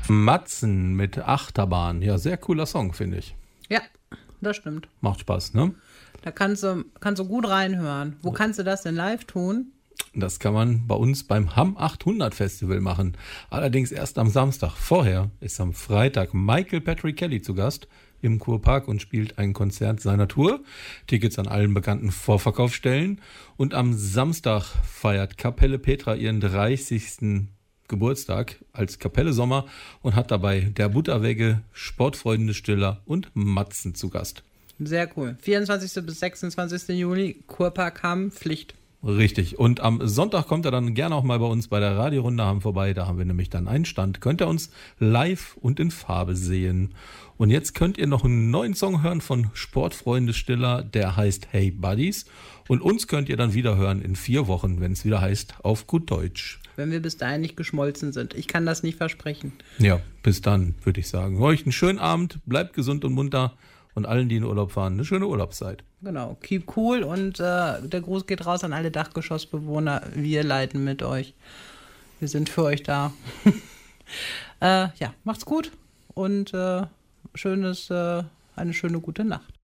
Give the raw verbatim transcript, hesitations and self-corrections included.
Matzen mit Achterbahn. Ja, sehr cooler Song, finde ich. Ja, das stimmt. Macht Spaß, ne? Da kannst du, kannst du gut reinhören. Wo kannst du das denn live tun? Das kann man bei uns beim Hamm achthundert Festival machen. Allerdings erst am Samstag. Vorher ist am Freitag Michael Patrick Kelly zu Gast im Kurpark und spielt ein Konzert seiner Tour. Tickets an allen bekannten Vorverkaufsstellen. Und am Samstag feiert Kapelle Petra ihren dreißigsten Geburtstag als Kapelle Sommer und hat dabei der Butterwegge, Sportfreunde Stiller und Matzen zu Gast. Sehr cool. vierundzwanzigsten bis sechsundzwanzigsten Juli, Kurpark Hamm, Pflicht. Richtig. Und am Sonntag kommt er dann gerne auch mal bei uns bei der Radiorunde Hamm vorbei. Da haben wir nämlich dann einen Stand. Könnt ihr uns live und in Farbe sehen. Und jetzt könnt ihr noch einen neuen Song hören von Sportfreunde Stiller, der heißt Hey Buddies. Und uns könnt ihr dann wieder hören in vier Wochen, wenn es wieder heißt, auf gut Deutsch. Wenn wir bis dahin nicht geschmolzen sind. Ich kann das nicht versprechen. Ja, bis dann, würde ich sagen. Euch einen schönen Abend, bleibt gesund und munter und allen, die in Urlaub fahren, eine schöne Urlaubszeit. Genau, keep cool und äh, der Gruß geht raus an alle Dachgeschossbewohner. Wir leiden mit euch. Wir sind für euch da. äh, ja, macht's gut und äh, schönes, äh, eine schöne gute Nacht.